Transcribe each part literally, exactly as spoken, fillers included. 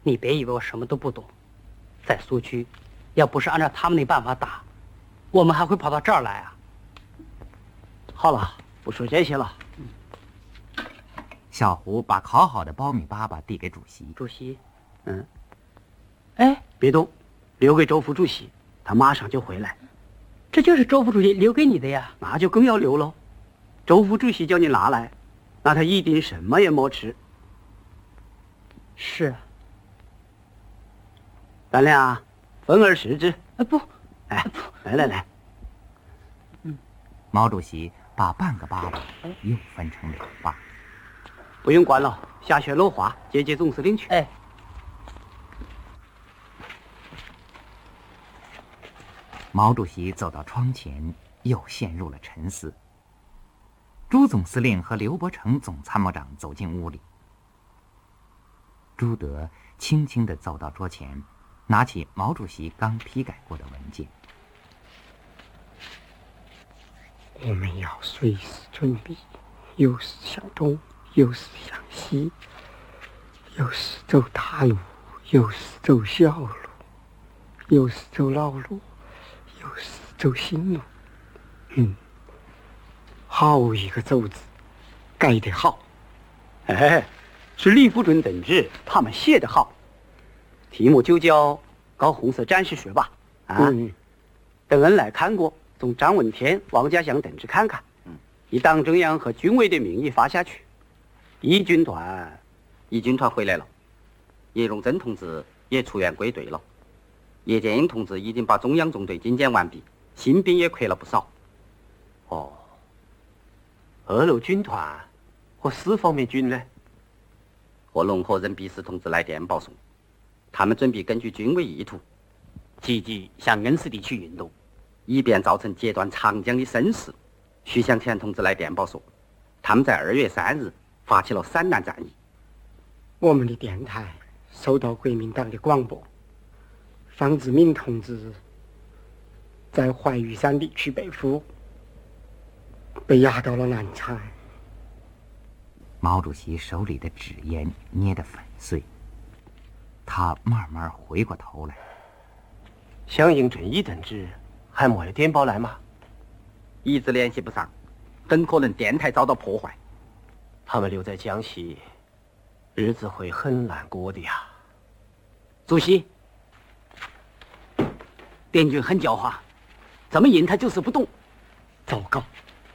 你别以为我什么都不懂，在苏区，要不是按照他们那办法打，我们还会跑到这儿来啊。 好了，不说这些了。 嗯、小胡把烤好的苞米粑粑递给主席。 主席， 嗯， 哎， 别动，留给周副主席，他马上就回来。 这就是周副主席留给你的呀。 那就更要留喽。周副主席叫你拿来，那他一定什么也没吃。 是啊。 咱俩分而食之。 啊不， 哎，来来来。 嗯，毛主席把半个粑粑又分成两半。 不用管了，下雪落花，接接总司令去。 哎。 毛主席走到窗前，又陷入了沉思。朱总司令和刘伯承总参谋长走进屋里。朱德轻轻地走到桌前，拿起毛主席刚批改过的文件。 我们要随时准备，有时向东，有时向西，有时走大路，有时走小路，有时走老路，有时走新路。嗯，好一个走字，改得好。 哎，是李富春等志他们写得好，题目就叫搞红色战士学吧。啊，嗯、等恩来看过，从张闻天、王家祥等志看看。嗯，以党中央和军委的名义发下去。一军团， 一军团回来了，叶荣臻同志也出院归队了，叶剑英同志已经把中央纵队精简完毕，新兵也亏了不少。 哦，二路军团和四方面军呢？ 和龙和任弼时同志来电报送，他们准备根据军委意图， 积极向恩施地区运动， 以便造成截断长江的声势。徐向前同志来电报说，他们在二月三日发起了三南战役。 我们的电台收到国民党的广播，方志敏同志在怀玉山地区被俘，被押到了南昌。 毛主席手里的纸烟捏得粉碎，他慢慢回过头来。 响应正义等志还没有电报来吗？ 一直联系不上，很可能电台遭到破坏。 他们留在江西，日子会很难过的呀。 主席，滇军很狡猾，怎么引他就是不动。 糟糕，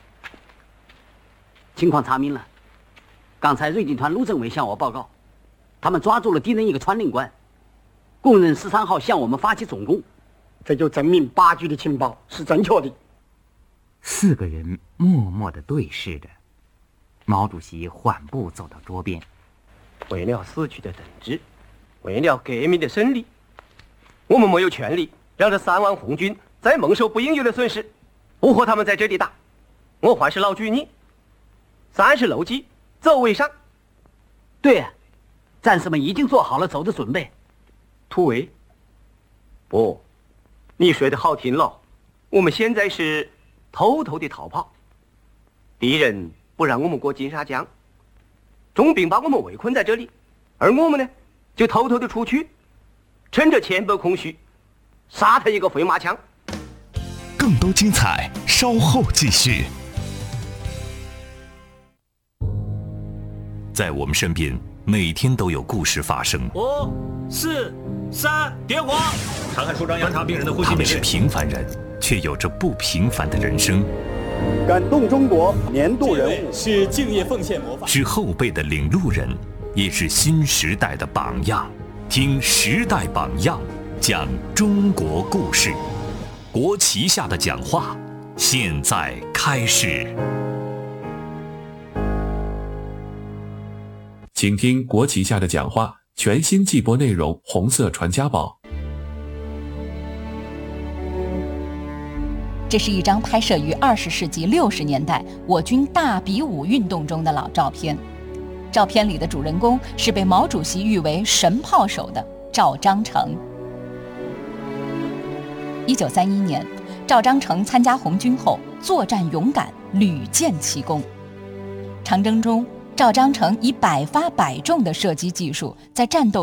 情况查明了。刚才瑞军团陆政委向我报告，他们抓住了敌人一个传令官，供认十三号向我们发起总攻， 这就证明八局的情报是正确的。 四个人默默地对视着，毛主席缓步走到桌边。 为了死去的等志，为了革命的胜利，我们没有权利让这三万红军再蒙受不应有的损失。不和他们在这里打，我还是老举你，三十楼机走为上。 对，战士们已经做好了走的准备。 突围？不，你说的好听了。我们现在是偷偷的逃跑，敌人不让我们过金沙江，重兵把我们围困在这里，而我们呢，就偷偷的出去，趁着前北空虚，杀他一个回马枪。 更多精彩，稍后继续。在我们身边，每天都有故事发生。 五、四、三，点火！查看舒张压查病人的呼吸。 他们是平凡人，却有着不平凡的人生。 感动中国年度人物是敬业奉献模范， 是后辈的领路人，也是新时代的榜样。听时代榜样，讲中国故事。国旗下的讲话，现在开始。 请听国旗下的讲话全新季播内容《红色传家宝》。 这是一张拍摄于二十世纪六十年代我军大比武运动中的老照片。照片里的主人公是被毛主席誉为神炮手的赵章成。一九三一年，赵章成参加红军后，作战勇敢，屡建奇功。长征中，赵章成以百发百中的射击技术，在战斗